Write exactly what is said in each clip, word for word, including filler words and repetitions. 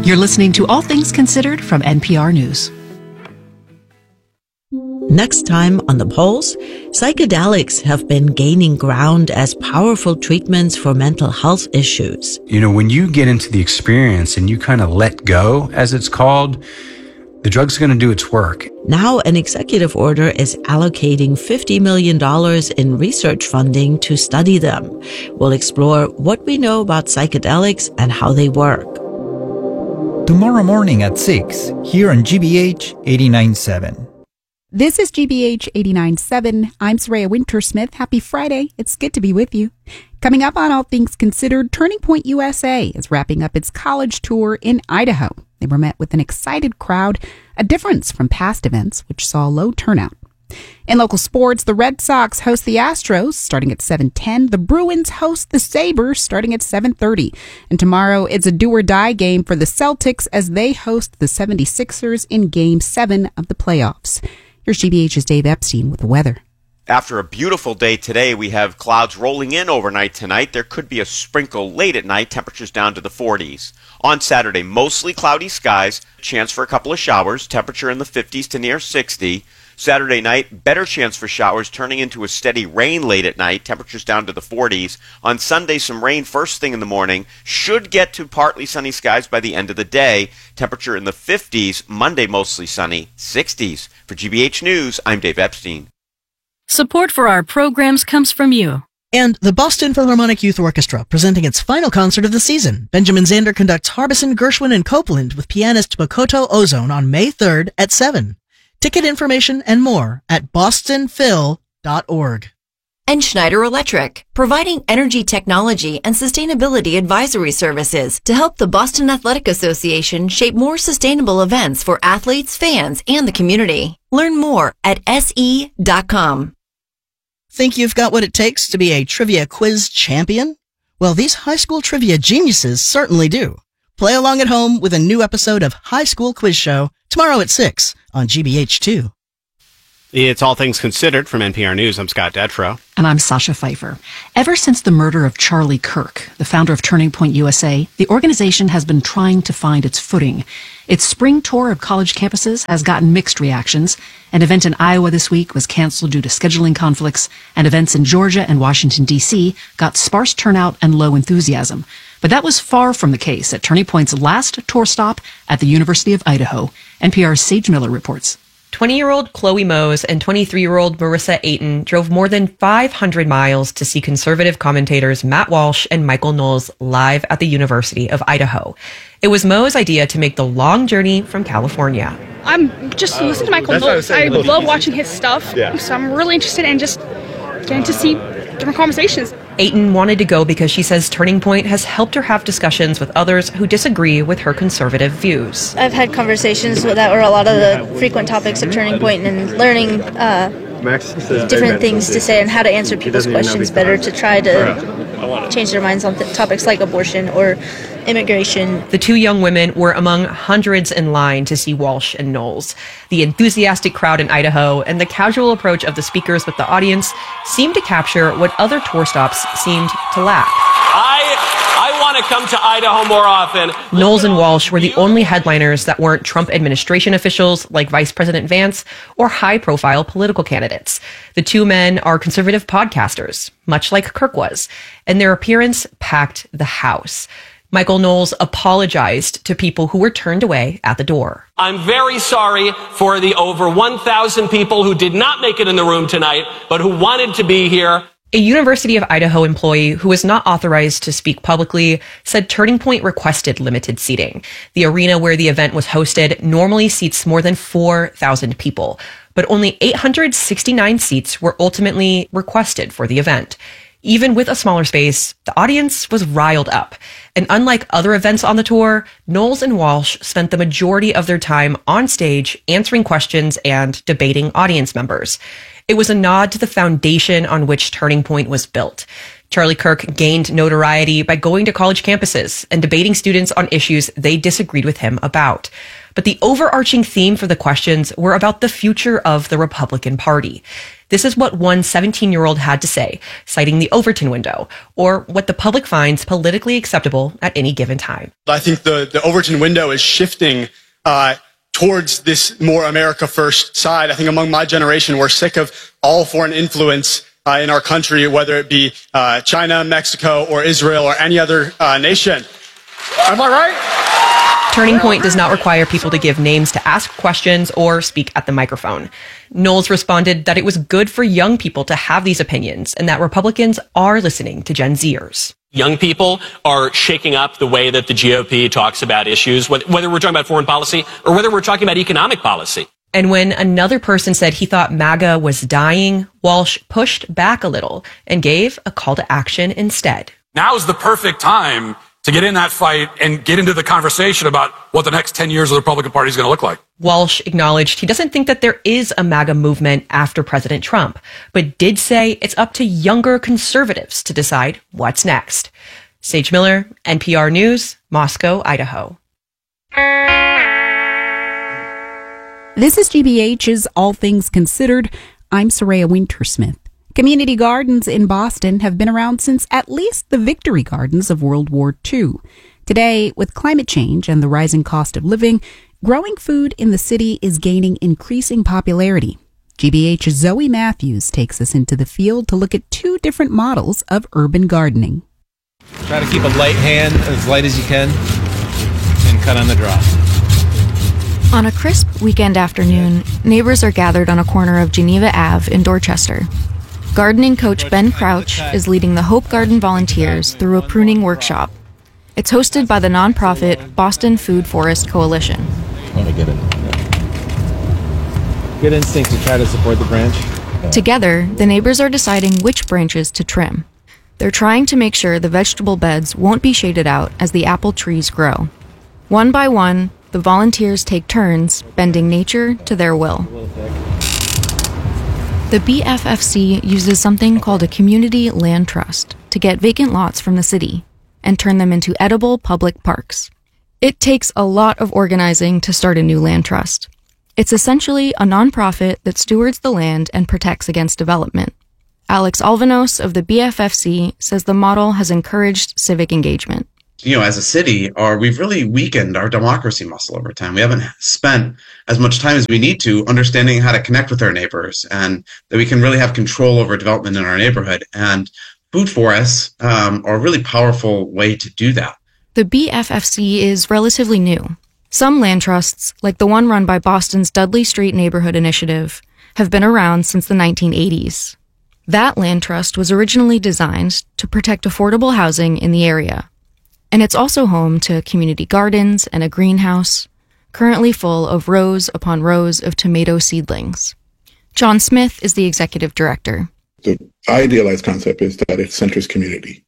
You're listening to All Things Considered from N P R News. Next time on The Pulse, psychedelics have been gaining ground as powerful treatments for mental health issues. You know, when you get into the experience and you kind of let go, as it's called, the drug's going to do its work. Now an executive order is allocating fifty million dollars in research funding to study them. We'll explore what we know about psychedelics and how they work. Tomorrow morning at six, here on G B H eighty-nine point seven. This is G B H eighty-nine point seven. I'm Soraya Wintersmith. Happy Friday. It's good to be with you. Coming up on All Things Considered, Turning Point U S A is wrapping up its college tour in Idaho. They were met with an excited crowd, a difference from past events, which saw low turnout. In local sports, the Red Sox host the Astros starting at seven ten. The Bruins host the Sabres starting at seven thirty. And tomorrow, it's a do-or-die game for the Celtics as they host the seventy-sixers in Game seven of the playoffs. Here's G B H's Dave Epstein with the weather. After a beautiful day today, we have clouds rolling in overnight tonight. There could be a sprinkle late at night, temperatures down to the forties. On Saturday, mostly cloudy skies, chance for a couple of showers, temperature in the fifties to near sixty. Saturday night, better chance for showers turning into a steady rain late at night, temperatures down to the forties. On Sunday, some rain first thing in the morning, should get to partly sunny skies by the end of the day, temperature in the fifties. Monday, mostly sunny, sixties. For G B H News, I'm Dave Epstein. Support for our programs comes from you. And the Boston Philharmonic Youth Orchestra, presenting its final concert of the season. Benjamin Zander conducts Harbison, Gershwin, and Copeland with pianist Makoto Ozone on May third at seven. Ticket information and more at boston phil dot org. And Schneider Electric, providing energy technology and sustainability advisory services to help the Boston Athletic Association shape more sustainable events for athletes, fans, and the community. Learn more at S E dot com. Think you've got what it takes to be a trivia quiz champion? Well, these high school trivia geniuses certainly do. Play along at home with a new episode of High School Quiz Show tomorrow at six on G B H two. It's All Things Considered from N P R News. I'm Scott Detrow. And I'm Sasha Pfeiffer. Ever since the murder of Charlie Kirk, the founder of Turning Point U S A, the organization has been trying to find its footing. Its spring tour of college campuses has gotten mixed reactions. An event in Iowa this week was canceled due to scheduling conflicts, and events in Georgia and Washington, D C got sparse turnout and low enthusiasm. But that was far from the case at Turning Point's last tour stop at the University of Idaho. N P R's Sage Miller reports. twenty-year-old Chloe Mose and twenty-three-year-old Marissa Ayton drove more than five hundred miles to see conservative commentators Matt Walsh and Michael Knowles live at the University of Idaho. It was Mo's idea to make the long journey from California. I'm just oh, listening to Michael Knowles. I, I love watching his stuff, yeah. So I'm really interested in just getting to see different conversations. Ayton wanted to go because she says Turning Point has helped her have discussions with others who disagree with her conservative views. I've had conversations that were a lot of the frequent topics of Turning Point and learning uh, different things to say and how to answer people's questions better to try to change their minds on th- topics like abortion or immigration. The two young women were among hundreds in line to see Walsh and Knowles. The enthusiastic crowd in Idaho and the casual approach of the speakers with the audience seemed to capture what other tour stops seemed to lack. I, I want to come to Idaho more often. Knowles and Walsh were the only headliners that weren't Trump administration officials like Vice President Vance or high-profile political candidates. The two men are conservative podcasters, much like Kirk was, and their appearance packed the house. Michael Knowles apologized to people who were turned away at the door. I'm very sorry for the over one thousand people who did not make it in the room tonight, but who wanted to be here. A University of Idaho employee who was not authorized to speak publicly said Turning Point requested limited seating. The arena where the event was hosted normally seats more than four thousand people, but only eight hundred sixty-nine seats were ultimately requested for the event. Even with a smaller space, the audience was riled up. And unlike other events on the tour, Knowles and Walsh spent the majority of their time on stage answering questions and debating audience members. It was a nod to the foundation on which Turning Point was built. Charlie Kirk gained notoriety by going to college campuses and debating students on issues they disagreed with him about. But the overarching theme for the questions were about the future of the Republican Party. This is what one seventeen-year-old had to say, citing the Overton window, or what the public finds politically acceptable at any given time. I think the, the Overton window is shifting uh, towards this more America First side. I think among my generation, we're sick of all foreign influence uh, in our country, whether it be uh, China, Mexico, or Israel, or any other uh, nation. Am I right? Turning Point does not require people to give names to ask questions or speak at the microphone. Knowles responded that it was good for young people to have these opinions and that Republicans are listening to Gen Zers. Young people are shaking up the way that the G O P talks about issues, whether we're talking about foreign policy or whether we're talking about economic policy. And when another person said he thought MAGA was dying, Walsh pushed back a little and gave a call to action instead. Now is the perfect time to get in that fight and get into the conversation about what the next ten years of the Republican Party is going to look like. Walsh acknowledged he doesn't think that there is a MAGA movement after President Trump, but did say it's up to younger conservatives to decide what's next. Sage Miller, N P R News, Moscow, Idaho. This is G B H's All Things Considered. I'm Soraya Wintersmith. Community gardens in Boston have been around since at least the Victory Gardens of World War Two. Today, with climate change and the rising cost of living, growing food in the city is gaining increasing popularity. G B H's Zoe Matthews takes us into the field to look at two different models of urban gardening. Try to keep a light hand, as light as you can, and cut on the draw. On a crisp weekend afternoon, neighbors are gathered on a corner of Geneva Avenue in Dorchester. Gardening coach Ben Crouch is leading the Hope Garden volunteers through a pruning workshop. It's hosted by the nonprofit Boston Food Forest Coalition. I want to get in. Good instinct to try to support the branch. Together, the neighbors are deciding which branches to trim. They're trying to make sure the vegetable beds won't be shaded out as the apple trees grow. One by one, the volunteers take turns bending nature to their will. The B F F C uses something called a community land trust to get vacant lots from the city and turn them into edible public parks. It takes a lot of organizing to start a new land trust. It's essentially a nonprofit that stewards the land and protects against development. Alex Alvanos of the B F F C says the model has encouraged civic engagement. You know, as a city, or we've really weakened our democracy muscle over time. We haven't spent as much time as we need to understanding how to connect with our neighbors and that we can really have control over development in our neighborhood. And food forests um, are a really powerful way to do that. The B F F C is relatively new. Some land trusts, like the one run by Boston's Dudley Street Neighborhood Initiative, have been around since the nineteen eighties. That land trust was originally designed to protect affordable housing in the area. And it's also home to community gardens and a greenhouse, currently full of rows upon rows of tomato seedlings. John Smith is the executive director. The idealized concept is that it centers community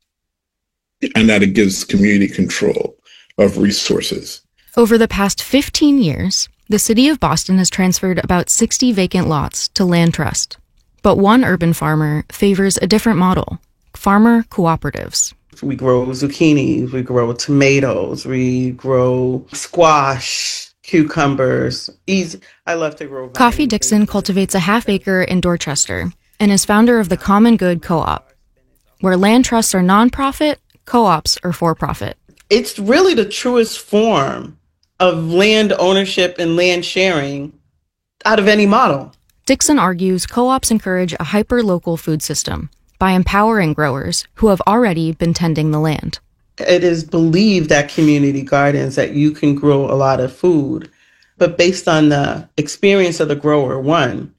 and that it gives community control of resources. Over the past fifteen years, the city of Boston has transferred about sixty vacant lots to land trust. But one urban farmer favors a different model, farmer cooperatives. We grow zucchini, we grow tomatoes, we grow squash, cucumbers. Easy. I love to grow. Coffee Dixon cultivates a half acre in Dorchester and is founder of the Common Good Co-op, where land trusts are nonprofit, co-ops are for-profit. It's really the truest form of land ownership and land sharing out of any model. Dixon argues co-ops encourage a hyper-local food system by empowering growers who have already been tending the land. It is believed at community gardens that you can grow a lot of food, but based on the experience of the grower, one,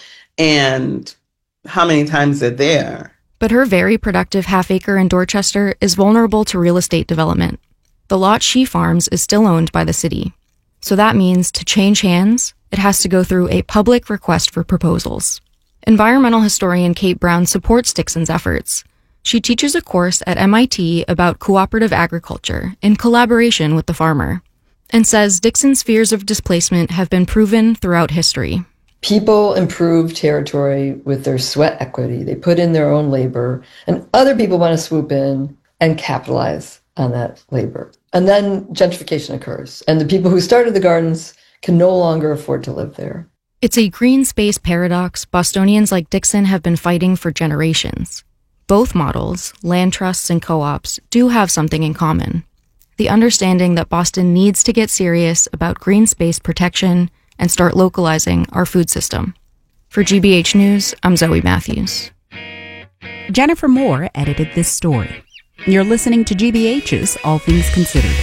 and how many times they're there. But her very productive half acre in Dorchester is vulnerable to real estate development. The lot she farms is still owned by the city. So that means to change hands, it has to go through a public request for proposals. Environmental historian Kate Brown supports Dixon's efforts. She teaches a course at M I T about cooperative agriculture in collaboration with the farmer, and says Dixon's fears of displacement have been proven throughout history. People improve territory with their sweat equity. They put in their own labor, and other people want to swoop in and capitalize on that labor. And then gentrification occurs, and the people who started the gardens can no longer afford to live there. It's a green space paradox Bostonians like Dixon have been fighting for generations. Both models, land trusts and co-ops, do have something in common. The understanding that Boston needs to get serious about green space protection and start localizing our food system. For G B H News, I'm Zoe Matthews. Jennifer Moore edited this story. You're listening to G B H's All Things Considered.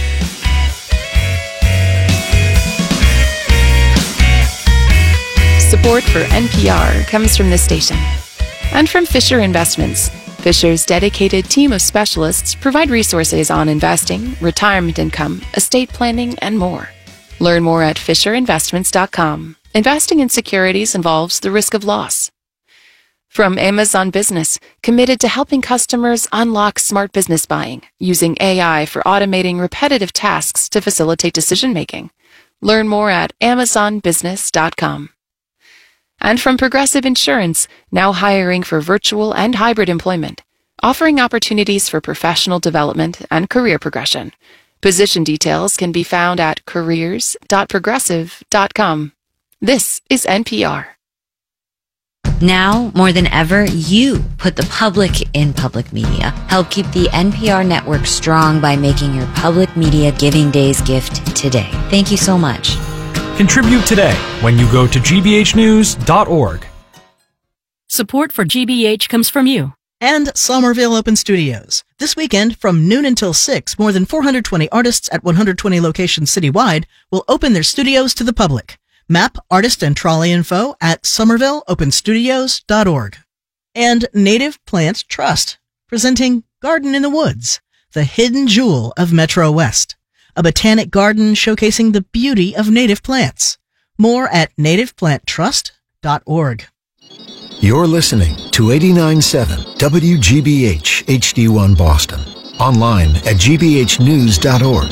Support for N P R comes from this station and from Fisher Investments. Fisher's dedicated team of specialists provide resources on investing, retirement income, estate planning, and more. Learn more at fisher investments dot com. Investing in securities involves the risk of loss. From Amazon Business, committed to helping customers unlock smart business buying, using A I for automating repetitive tasks to facilitate decision-making. Learn more at amazon business dot com. And from Progressive Insurance, now hiring for virtual and hybrid employment, offering opportunities for professional development and career progression. Position details can be found at careers dot progressive dot com. This is N P R. Now, more than ever, you put the public in public media. Help keep the N P R network strong by making your Public Media Giving Days gift today. Thank you so much. Contribute today when you go to g b h news dot org. Support for G B H comes from you. And Somerville Open Studios. This weekend, from noon until six, more than four hundred twenty artists at one hundred twenty locations citywide will open their studios to the public. Map, artist, and trolley info at somerville open studios dot org. And Native Plant Trust, presenting Garden in the Woods, the hidden jewel of Metro West. A botanic garden showcasing the beauty of native plants. More at native plant trust dot org. You're listening to eighty-nine point seven W G B H H D one Boston. Online at g b h news dot org.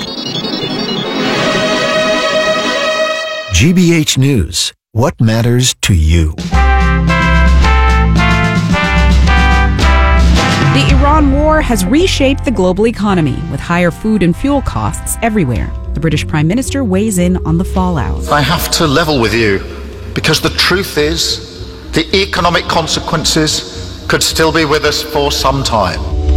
G B H News. What matters to you? The Iran war has reshaped the global economy with higher food and fuel costs everywhere. The British Prime Minister weighs in on the fallout. I have to level with you because the truth is the economic consequences could still be with us for some time.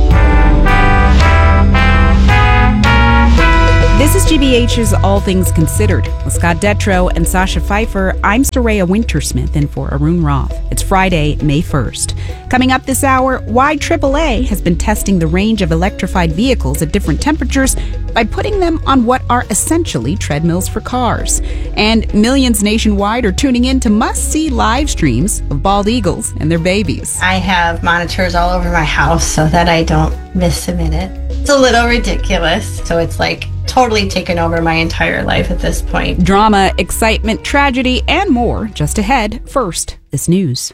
This is G B H's All Things Considered. With Scott Detrow and Sasha Pfeiffer, I'm Soraya Wintersmith in for Arun Roth. It's Friday, May first. Coming up this hour, why triple A has been testing the range of electrified vehicles at different temperatures by putting them on what are essentially treadmills for cars. And millions nationwide are tuning in to must-see live streams of bald eagles and their babies. I have monitors all over my house so that I don't miss a minute. It's a little ridiculous, so it's like totally taken over my entire life at this point. Drama, excitement, tragedy, and more just ahead. First, this news.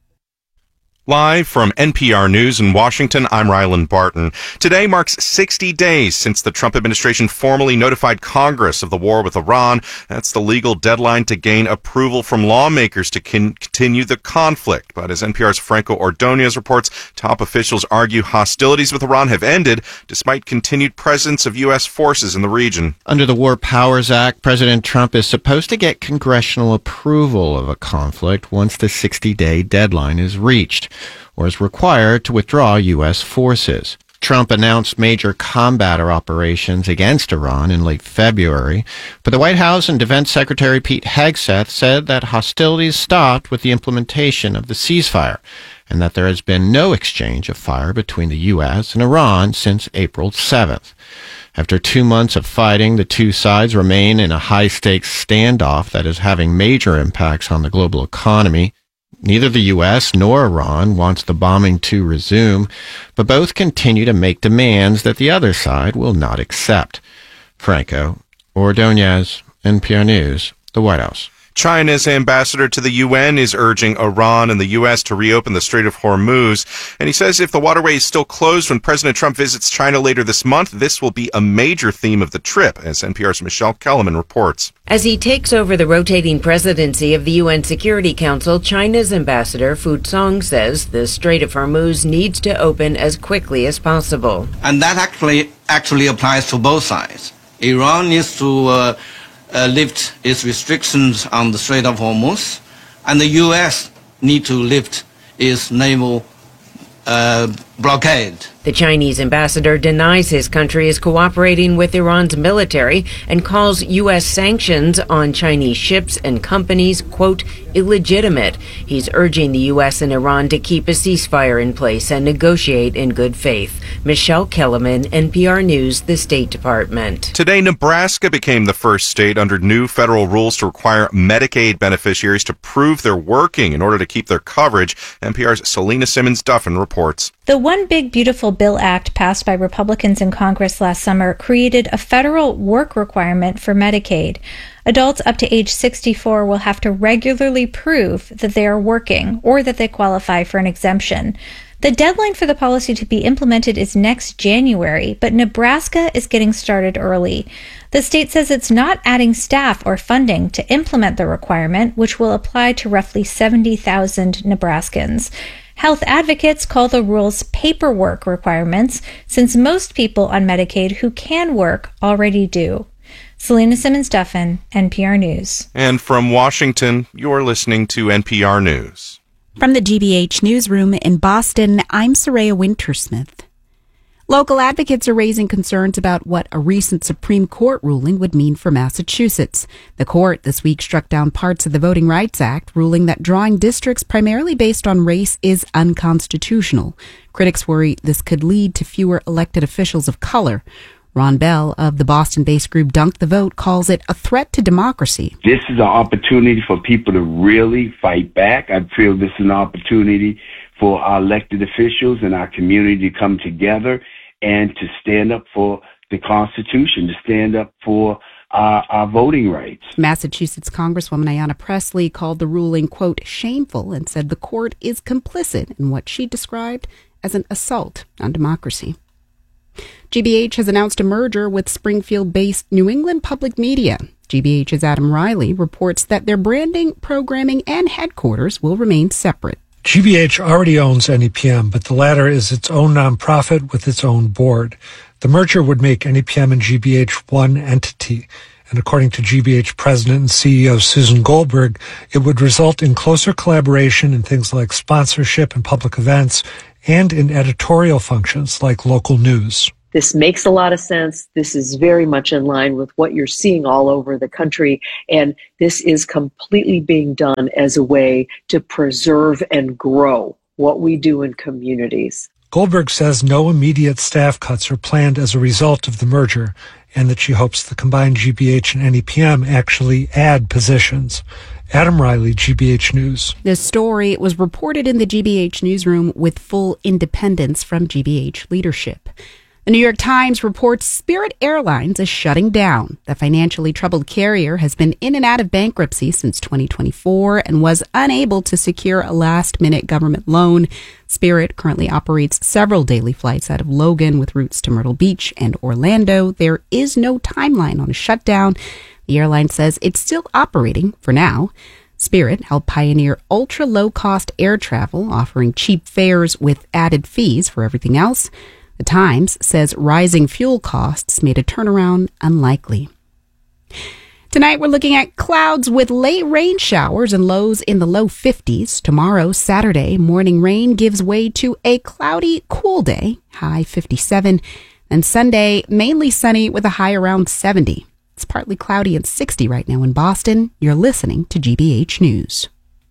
Live from N P R News in Washington, I'm Ryland Barton. Today marks sixty days since the Trump administration formally notified Congress of the war with Iran. That's the legal deadline to gain approval from lawmakers to con- continue the conflict. But as N P R's Franco Ordonez reports, top officials argue hostilities with Iran have ended despite continued presence of U S forces in the region. Under the War Powers Act, President Trump is supposed to get congressional approval of a conflict once the sixty-day deadline is reached, or is required to withdraw U S forces. Trump announced major combat operations against Iran in late February, but the White House and Defense Secretary Pete Hegseth said that hostilities stopped with the implementation of the ceasefire, and that there has been no exchange of fire between the U S and Iran since April seventh. After two months of fighting, the two sides remain in a high-stakes standoff that is having major impacts on the global economy. Neither the U S nor Iran wants the bombing to resume, but both continue to make demands that the other side will not accept. Franco Ordonez, N P R News, the White House. China's ambassador to the U N is urging Iran and the U S to reopen the Strait of Hormuz. And he says if the waterway is still closed when President Trump visits China later this month, this will be a major theme of the trip, as N P R's Michelle Kellerman reports. As he takes over the rotating presidency of the U N Security Council, China's ambassador Fu Song says the Strait of Hormuz needs to open as quickly as possible. And that actually actually applies to both sides. Iran needs to uh, Uh, lift its restrictions on the Strait of Hormuz, and the U S need to lift its naval uh, blockade. The Chinese ambassador denies his country is cooperating with Iran's military and calls U S sanctions on Chinese ships and companies, quote, illegitimate. He's urging the U S and Iran to keep a ceasefire in place and negotiate in good faith. Michelle Kellerman, N P R News, the State Department. Today, Nebraska became the first state under new federal rules to require Medicaid beneficiaries to prove they're working in order to keep their coverage. N P R's Selena Simmons-Duffin reports. The One Big Beautiful Bill Act passed by Republicans in Congress last summer created a federal work requirement for Medicaid. Adults up to age sixty-four will have to regularly prove that they are working or that they qualify for an exemption. The deadline for the policy to be implemented is next January, but Nebraska is getting started early. The state says it's not adding staff or funding to implement the requirement, which will apply to roughly seventy thousand Nebraskans. Health advocates call the rules paperwork requirements, since most people on Medicaid who can work already do. Selena Simmons-Duffin, N P R News. And from Washington, you're listening to N P R News. From the G B H Newsroom in Boston, I'm Soraya Wintersmith. Local advocates are raising concerns about what a recent Supreme Court ruling would mean for Massachusetts. The court this week struck down parts of the Voting Rights Act, ruling that drawing districts primarily based on race is unconstitutional. Critics worry this could lead to fewer elected officials of color. Ron Bell of the Boston-based group Dunk the Vote calls it a threat to democracy. This is an opportunity for people to really fight back. I feel this is an opportunity for our elected officials and our community to come together and to stand up for the Constitution, to stand up for our, our voting rights. Massachusetts Congresswoman Ayanna Pressley called the ruling, quote, shameful, and said the court is complicit in what she described as an assault on democracy. G B H has announced a merger with Springfield-based New England Public Media. G B H's Adam Riley reports that their branding, programming, and headquarters will remain separate. G B H already owns N E P M, but the latter is its own nonprofit with its own board. The merger would make N E P M and G B H one entity, and according to G B H President and C E O Susan Goldberg, it would result in closer collaboration in things like sponsorship and public events, and in editorial functions like local news. This makes a lot of sense. This is very much in line with what you're seeing all over the country. And this is completely being done as a way to preserve and grow what we do in communities. Goldberg says no immediate staff cuts are planned as a result of the merger, and that she hopes the combined G B H and N E P M actually add positions. Adam Riley, G B H News. This story was reported in the G B H newsroom with full independence from G B H leadership. The New York Times reports Spirit Airlines is shutting down. The financially troubled carrier has been in and out of bankruptcy since twenty twenty-four and was unable to secure a last-minute government loan. Spirit currently operates several daily flights out of Logan with routes to Myrtle Beach and Orlando. There is no timeline on a shutdown. The airline says it's still operating for now. Spirit helped pioneer ultra-low-cost air travel, offering cheap fares with added fees for everything else. The Times says rising fuel costs made a turnaround unlikely. Tonight, we're looking at clouds with late rain showers and lows in the low fifties. Tomorrow, Saturday, morning rain gives way to a cloudy, cool day, high fifty-seven. And Sunday, mainly sunny with a high around seventy. It's partly cloudy and sixty right now in Boston. You're listening to G B H News.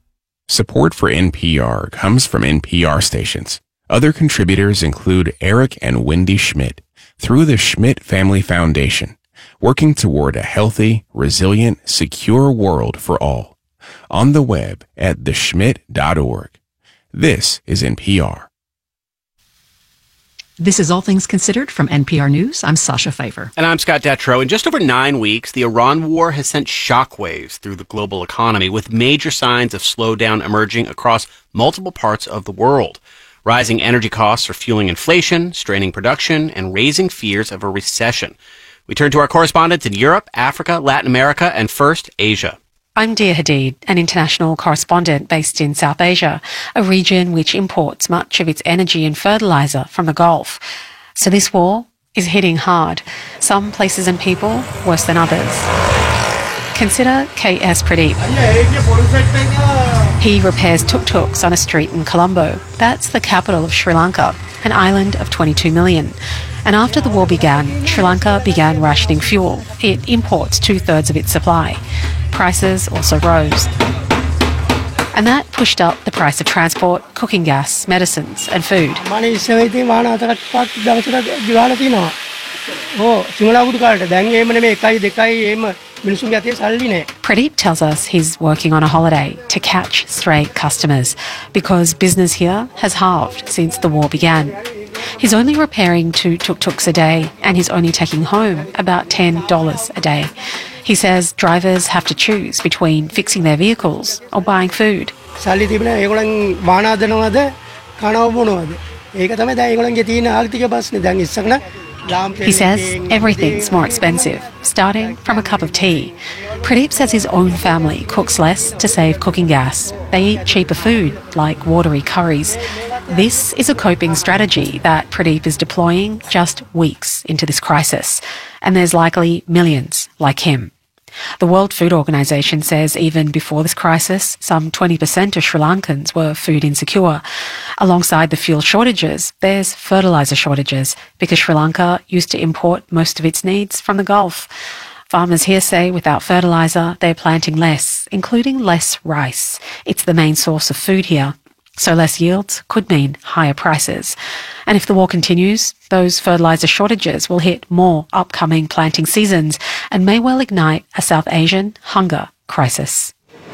Support for N P R comes from N P R stations. Other contributors include Eric and Wendy Schmidt through the Schmidt Family Foundation, working toward a healthy, resilient, secure world for all. On the web at the schmidt dot org. This is N P R. This is All Things Considered from N P R News. I'm Sasha Pfeiffer. And I'm Scott Detrow. In just over nine weeks, the Iran war has sent shockwaves through the global economy, with major signs of slowdown emerging across multiple parts of the world. Rising energy costs are fueling inflation, straining production, and raising fears of a recession. We turn to our correspondents in Europe, Africa, Latin America, and first, Asia. I'm Dia Hadid, an international correspondent based in South Asia, a region which imports much of its energy and fertilizer from the Gulf. So this war is hitting hard. Some places and people worse than others. Consider K S Pradeep. He repairs tuk-tuks on a street in Colombo. That's the capital of Sri Lanka, an island of twenty-two million. And after the war began, Sri Lanka began rationing fuel. It imports two-thirds of its supply. Prices also rose. And that pushed up the price of transport, cooking gas, medicines and food. Pradeep tells us he's working on a holiday to catch stray customers because business here has halved since the war began. He's only repairing two tuk-tuks a day and he's only taking home about ten dollars a day. He says drivers have to choose between fixing their vehicles or buying food. He says everything's more expensive, starting from a cup of tea. Pradeep says his own family cooks less to save cooking gas. They eat cheaper food, like watery curries. This is a coping strategy that Pradeep is deploying just weeks into this crisis. And there's likely millions like him. The World Food Organization says even before this crisis, some twenty percent of Sri Lankans were food insecure. Alongside the fuel shortages, there's fertilizer shortages because Sri Lanka used to import most of its needs from the Gulf. Farmers here say without fertilizer, they're planting less, including less rice. It's the main source of food here. So less yields could mean higher prices. And if the war continues, those fertilizer shortages will hit more upcoming planting seasons and may well ignite a South Asian hunger crisis.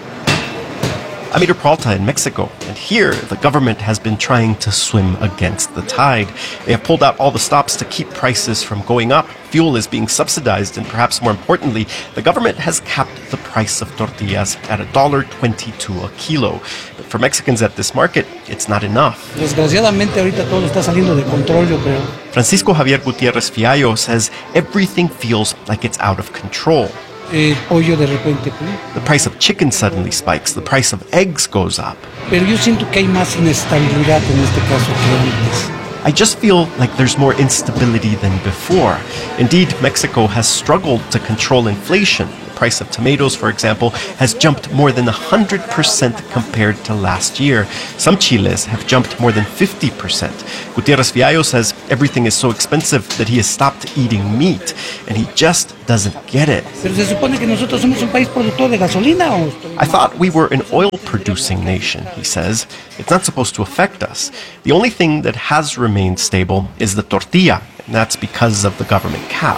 I'm Peter Peralta in Mexico, and here the government has been trying to swim against the tide. They have pulled out all the stops to keep prices from going up. Fuel is being subsidized, and perhaps more importantly, the government has capped the price of tortillas at one dollar twenty-two a kilo. But for Mexicans at this market, it's not enough. Desgraciadamente, ahorita todo está saliendo de control, yo creo. Francisco Javier Gutierrez Fiallo says everything feels like it's out of control. Eh, pollo de repente, The price of chicken suddenly spikes. The price of eggs goes up. Pero yo siento que hay más inestabilidad en este caso que antes. I just feel like there's more instability than before. Indeed, Mexico has struggled to control inflation. The price of tomatoes, for example, has jumped more than one hundred percent compared to last year. Some chiles have jumped more than fifty percent. Gutierrez Fiallo says everything is so expensive that he has stopped eating meat, and he just doesn't get it. Pero se supone que nosotros somos un país productor de gasolina o I thought we were an oil-producing nation, he says. It's not supposed to affect us. The only thing that has remained stable is the tortilla, and that's because of the government cap.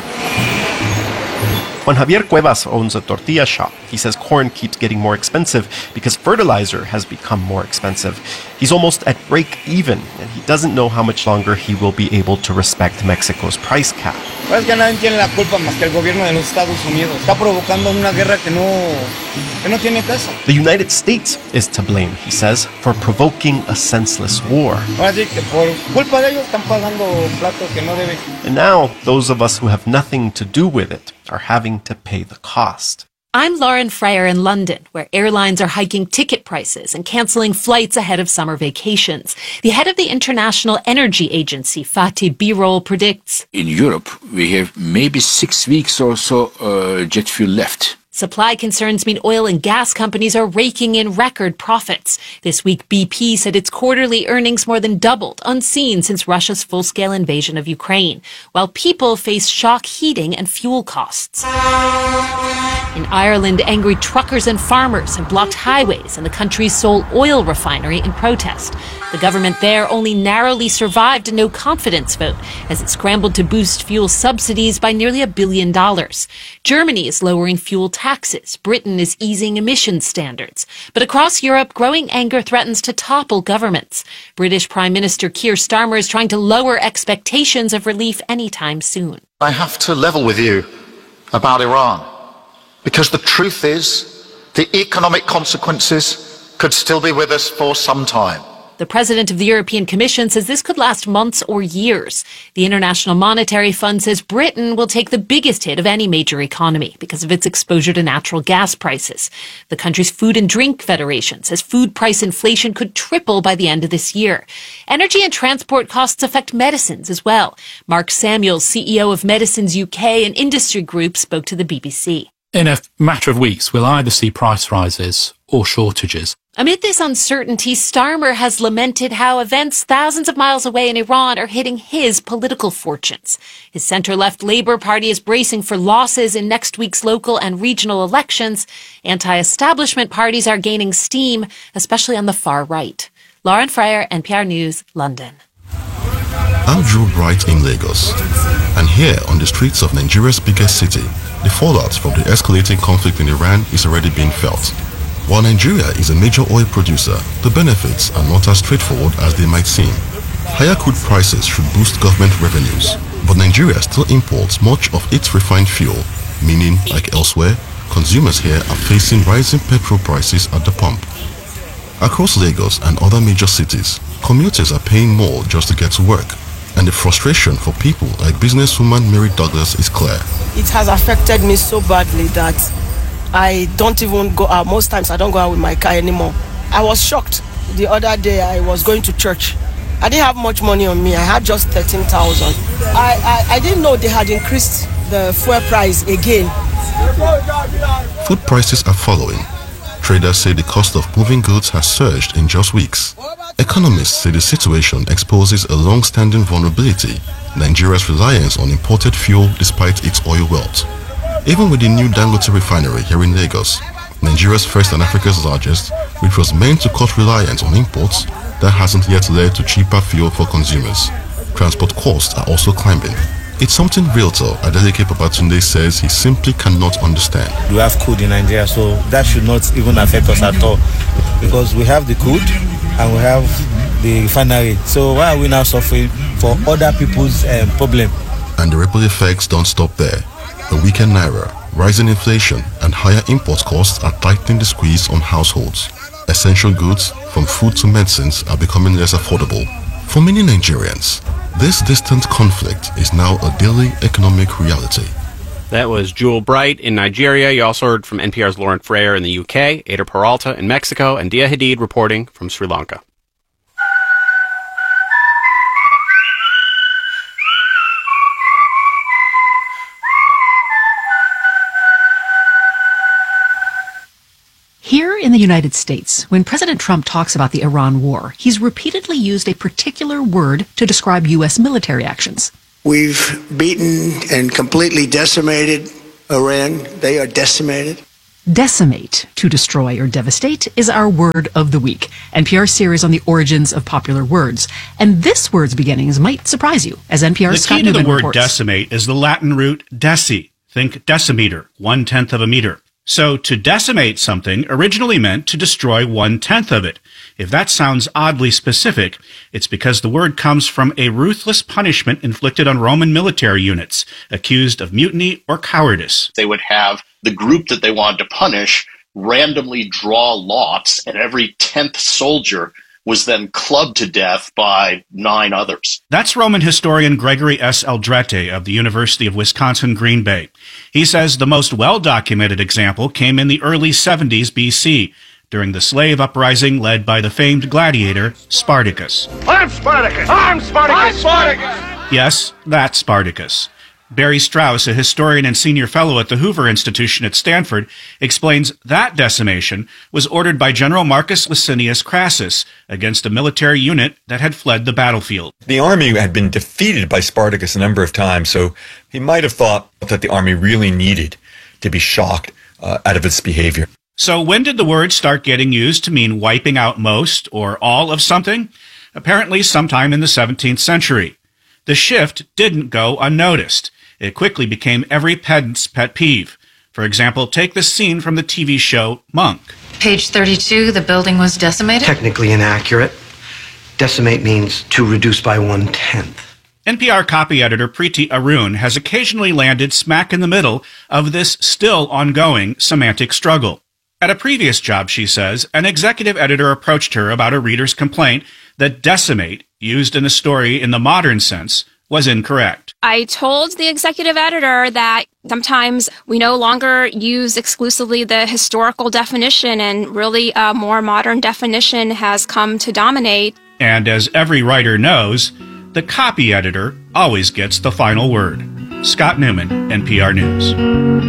Juan Javier Cuevas owns a tortilla shop. He says corn keeps getting more expensive because fertilizer has become more expensive. He's almost at break even, and he doesn't know how much longer he will be able to respect Mexico's price cap. Es que nadie tiene la culpa más que el gobierno de los Estados Unidos. Está provocando una guerra que no, que no tiene caso. The United States is to blame, he says, for provoking a senseless war. Así que por culpa de ellos están pagando platos que no deben. And now, those of us who have nothing to do with it are having to pay the cost. I'm Lauren Freyer in London, where airlines are hiking ticket prices and canceling flights ahead of summer vacations. The head of the International Energy Agency, Fatih Birol, predicts in Europe, we have maybe six weeks or so uh, jet fuel left. Supply concerns mean oil and gas companies are raking in record profits. This week, B P said its quarterly earnings more than doubled, unseen since Russia's full-scale invasion of Ukraine, while people face shock heating and fuel costs. In Ireland, angry truckers and farmers have blocked highways and the country's sole oil refinery in protest. The government there only narrowly survived a no-confidence vote as it scrambled to boost fuel subsidies by nearly a billion dollars. Germany is lowering fuel taxes. Britain is easing emissions standards. But across Europe, growing anger threatens to topple governments. British Prime Minister Keir Starmer is trying to lower expectations of relief anytime soon. I have to level with you about Iran, because the truth is the economic consequences could still be with us for some time. The president of the European Commission says this could last months or years. The International Monetary Fund says Britain will take the biggest hit of any major economy because of its exposure to natural gas prices. The country's Food and Drink Federation says food price inflation could triple by the end of this year. Energy and transport costs affect medicines as well. Mark Samuels, C E O of Medicines U K, an industry group, spoke to the B B C. In a matter of weeks, we'll either see price rises or shortages. Amid this uncertainty, Starmer has lamented how events thousands of miles away in Iran are hitting his political fortunes. His center-left Labour Party is bracing for losses in next week's local and regional elections. Anti-establishment parties are gaining steam, especially on the far right. Lauren Freyer, N P R News, London. I'm Drew Bright in Lagos, and here on the streets of Nigeria's biggest city, the fallout from the escalating conflict in Iran is already being felt. While Nigeria is a major oil producer, the benefits are not as straightforward as they might seem. Higher crude prices should boost government revenues, but Nigeria still imports much of its refined fuel, meaning, like elsewhere, consumers here are facing rising petrol prices at the pump. Across Lagos and other major cities, commuters are paying more just to get to work, and the frustration for people like businesswoman Mary Douglas is clear. It has affected me so badly that I don't even go out. Most times I don't go out with my car anymore. I was shocked the other day. I was going to church. I didn't have much money on me. I had just thirteen thousand. I, I, I didn't know they had increased the fuel price again. Food prices are following. Traders say the cost of moving goods has surged in just weeks. Economists say the situation exposes a long-standing vulnerability, Nigeria's reliance on imported fuel despite its oil wealth. Even with the new Dangote refinery here in Lagos, Nigeria's first and Africa's largest, which was meant to cut reliance on imports, that hasn't yet led to cheaper fuel for consumers. Transport costs are also climbing. It's something Realtor Adeleke Babatunde says he simply cannot understand. We have crude in Nigeria, so that should not even affect us at all, because we have the crude and we have the refinery. So why are we now suffering for other people's um, problem? And the ripple effects don't stop there. A weakened naira, rising inflation, and higher import costs are tightening the squeeze on households. Essential goods, from food to medicines, are becoming less affordable. For many Nigerians, this distant conflict is now a daily economic reality. That was Jewel Bright in Nigeria. You also heard from N P R's Lauren Freyer in the U K, Ada Peralta in Mexico, and Dia Hadid reporting from Sri Lanka. Here in the United States, when President Trump talks about the Iran war, he's repeatedly used a particular word to describe U S military actions. We've beaten and completely decimated Iran. They are decimated. Decimate, to destroy or devastate, is our word of the week, N P R series on the origins of popular words. And this word's beginnings might surprise you, as N P R's Scott Newman reports. The key to the word decimate is the Latin root deci. Think decimeter, one-tenth of a meter. So to decimate something originally meant to destroy one-tenth of it. If that sounds oddly specific, it's because the word comes from a ruthless punishment inflicted on Roman military units accused of mutiny or cowardice. They would have the group that they wanted to punish randomly draw lots, and every tenth soldier was then clubbed to death by nine others. That's Roman historian Gregory S. Aldrete of the University of Wisconsin-Green Bay. He says the most well-documented example came in the early seventies B C, during the slave uprising led by the famed gladiator Spartacus. I'm Spartacus! I'm Spartacus! I'm Spartacus! Yes, that's Spartacus. Barry Strauss, a historian and senior fellow at the Hoover Institution at Stanford, explains that decimation was ordered by General Marcus Licinius Crassus against a military unit that had fled the battlefield. The army had been defeated by Spartacus a number of times, so he might have thought that the army really needed to be shocked uh, out of its behavior. So when did the word start getting used to mean wiping out most or all of something? Apparently sometime in the seventeenth century. The shift didn't go unnoticed. It quickly became every pedant's pet peeve. For example, take this scene from the T V show Monk. Page thirty-two, the building was decimated? Technically inaccurate. Decimate means to reduce by one-tenth. N P R copy editor Preeti Arun has occasionally landed smack in the middle of this still ongoing semantic struggle. At a previous job, she says, an executive editor approached her about a reader's complaint that decimate, used in a story in the modern sense, was incorrect. I told the executive editor that sometimes we no longer use exclusively the historical definition, and really a more modern definition has come to dominate. And as every writer knows, the copy editor always gets the final word. Scott Newman, N P R News.